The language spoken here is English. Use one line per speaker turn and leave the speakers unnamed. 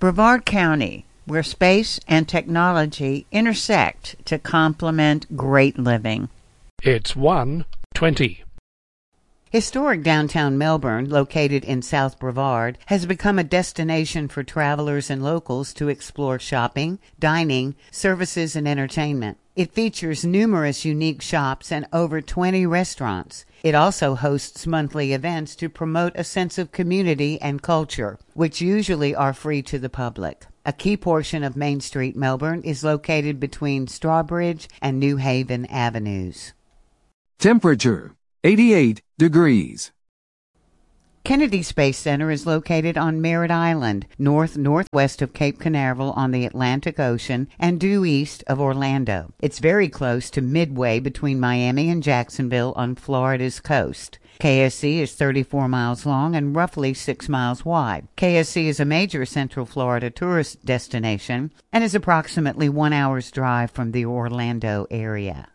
Brevard County, where space and technology intersect to complement great living.
It's 1:20.
Historic downtown Melbourne, located in South Brevard, has become a destination for travelers and locals to explore shopping, dining, services, and entertainment. It features numerous unique shops and over 20 restaurants. It also hosts monthly events to promote a sense of community and culture, which usually are free to the public. A key portion of Main Street, Melbourne, is located between Strawbridge and New Haven Avenues.
Temperature, 88 degrees.
Kennedy Space Center is located on Merritt Island, northwest of Cape Canaveral on the Atlantic Ocean and due east of Orlando. It's very close to midway between Miami and Jacksonville on Florida's coast. KSC is 34 miles long and roughly 6 miles wide. KSC is a major Central Florida tourist destination and is approximately 1 hour's drive from the Orlando area.